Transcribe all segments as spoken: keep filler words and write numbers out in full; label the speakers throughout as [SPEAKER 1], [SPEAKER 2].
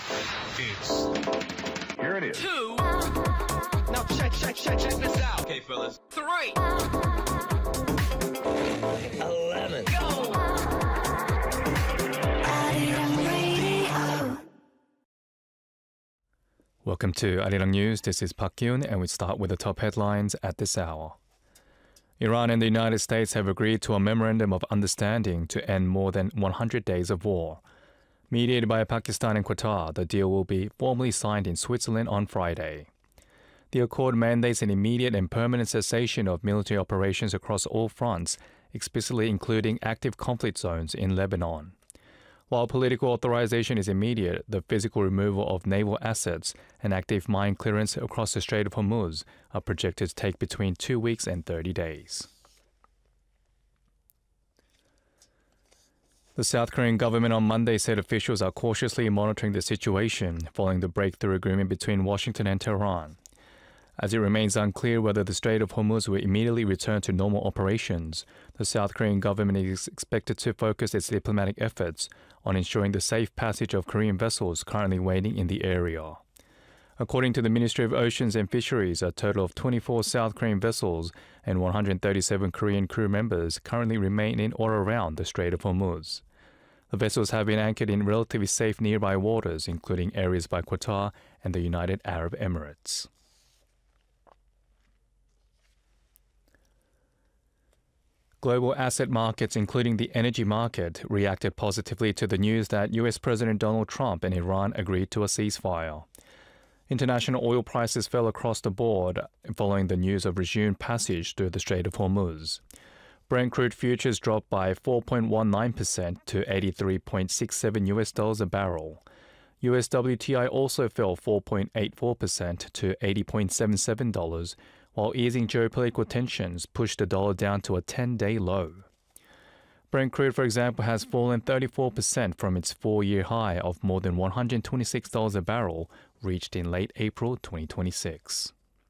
[SPEAKER 1] It's
[SPEAKER 2] Here it is.
[SPEAKER 3] Two. Now check, check, check, check this out. Okay, fellas. Three. Eleven. Go.
[SPEAKER 4] Welcome to Arirang News. This is Park Kyun, and we start with the top headlines at this hour. Iran and the United States have agreed to a memorandum of understanding to end more than one hundred days of war. Mediated by Pakistan and Qatar, the deal will be formally signed in Switzerland on Friday. The accord mandates an immediate and permanent cessation of military operations across all fronts, explicitly including active conflict zones in Lebanon. While political authorization is immediate, the physical removal of naval assets and active mine clearance across the Strait of Hormuz are projected to take between two weeks and thirty days. The South Korean government on Monday said officials are cautiously monitoring the situation following the breakthrough agreement between Washington and Tehran. As it remains unclear whether the Strait of Hormuz will immediately return to normal operations, the South Korean government is expected to focus its diplomatic efforts on ensuring the safe passage of Korean vessels currently waiting in the area. According to the Ministry of Oceans and Fisheries, a total of twenty-four South Korean vessels and one hundred thirty-seven Korean crew members currently remain in or around the Strait of Hormuz. The vessels have been anchored in relatively safe nearby waters, including areas by Qatar and the United Arab Emirates. Global asset markets, including the energy market, reacted positively to the news that U S President Donald Trump and Iran agreed to a ceasefire. International oil prices fell across the board following the news of resumed passage through the Strait of Hormuz. Brent crude futures dropped by four point one nine percent to eighty-three point six seven U S dollars a barrel. U S W T I also fell four point eight four percent to eighty point seven seven dollars, while easing geopolitical tensions pushed the dollar down to a ten-day low. Brent crude, for example, has fallen thirty-four percent from its four-year high of more than one hundred twenty-six dollars a barrel, reached in late April twenty twenty-six.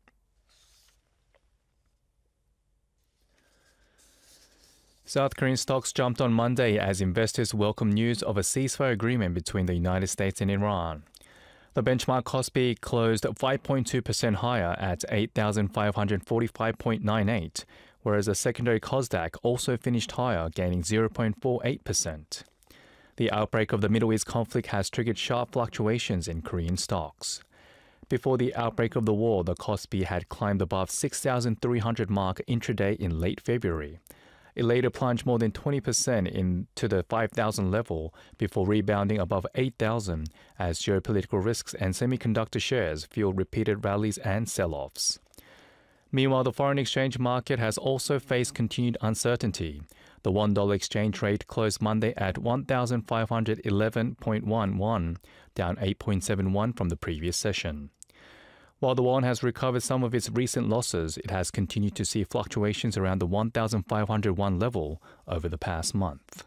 [SPEAKER 4] South Korean stocks jumped on Monday as investors welcomed news of a ceasefire agreement between the United States and Iran. The benchmark Kospi closed five point two percent higher at eight thousand five hundred forty-five point nine eight, whereas the secondary Kosdaq also finished higher, gaining zero point four eight percent. The outbreak of the Middle East conflict has triggered sharp fluctuations in Korean stocks. Before the outbreak of the war, the Kospi had climbed above six thousand three hundred mark intraday in late February. It later plunged more than twenty percent into the five thousand level before rebounding above eight thousand as geopolitical risks and semiconductor shares fueled repeated rallies and sell-offs. Meanwhile, the foreign exchange market has also faced continued uncertainty. The one dollar exchange rate closed Monday at one thousand five hundred eleven point one won, down eight point seven won from the previous session. While the won has recovered some of its recent losses, it has continued to see fluctuations around the one thousand five hundred won level over the past month.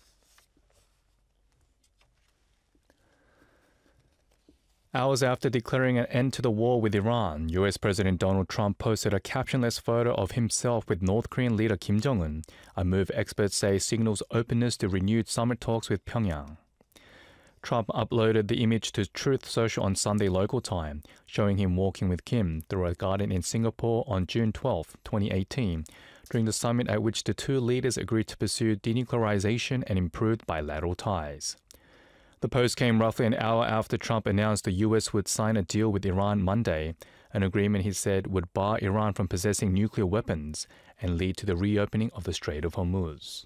[SPEAKER 4] Hours after declaring an end to the war with Iran, U S President Donald Trump posted a captionless photo of himself with North Korean leader Kim Jong-un, a move experts say signals openness to renewed summit talks with Pyongyang. Trump uploaded the image to Truth Social on Sunday local time, showing him walking with Kim through a garden in Singapore on June twelfth, twenty eighteen, during the summit at which the two leaders agreed to pursue denuclearization and improved bilateral ties. The post came roughly an hour after Trump announced the U S would sign a deal with Iran Monday, an agreement he said would bar Iran from possessing nuclear weapons and lead to the reopening of the Strait of Hormuz.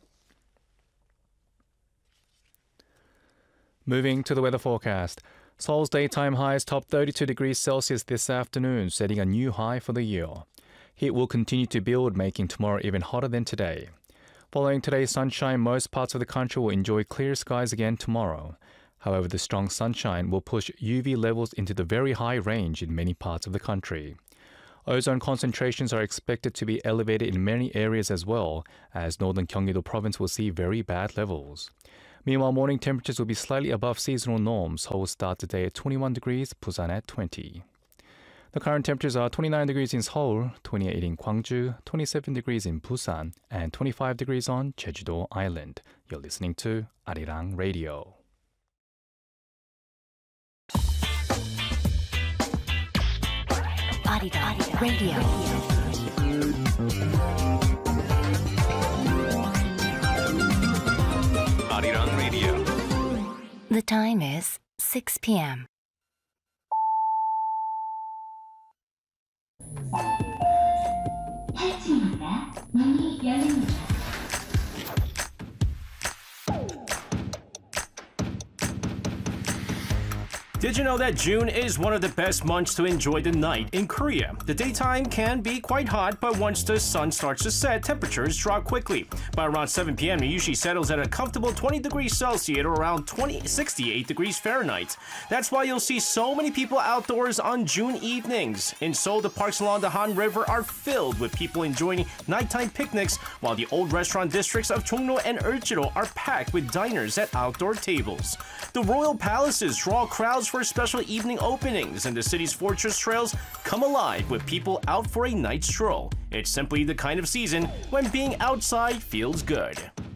[SPEAKER 4] Moving to the weather forecast. Seoul's daytime highs topped thirty-two degrees Celsius this afternoon, setting a new high for the year. Heat will continue to build, making tomorrow even hotter than today. Following today's sunshine, most parts of the country will enjoy clear skies again tomorrow. However, the strong sunshine will push U V levels into the very high range in many parts of the country. Ozone concentrations are expected to be elevated in many areas as well, as northern Gyeonggi-do province will see very bad levels. Meanwhile, morning temperatures will be slightly above seasonal norms. Seoul will start the day at twenty-one degrees, Busan at twenty. The current temperatures are twenty-nine degrees in Seoul, twenty-eight in Gwangju, twenty-seven degrees in Busan, and twenty-five degrees on Jeju-do Island. You're listening to Arirang Radio.
[SPEAKER 1] Arirang Radio.
[SPEAKER 3] Arirang Radio.
[SPEAKER 1] The time is six p m
[SPEAKER 2] Did you know that June is one of the best months to enjoy the night in Korea? The daytime can be quite hot, but once the sun starts to set, temperatures drop quickly. By around seven p m, it usually settles at a comfortable twenty degrees Celsius or around twenty, sixty-eight degrees Fahrenheit. That's why you'll see so many people outdoors on June evenings. In Seoul, the parks along the Han River are filled with people enjoying nighttime picnics, while the old restaurant districts of Chungno and Euljedo are packed with diners at outdoor tables. The royal palaces draw crowds for special evening openings, and the city's fortress trails come alive with people out for a night stroll. It's simply the kind of season when being outside feels good.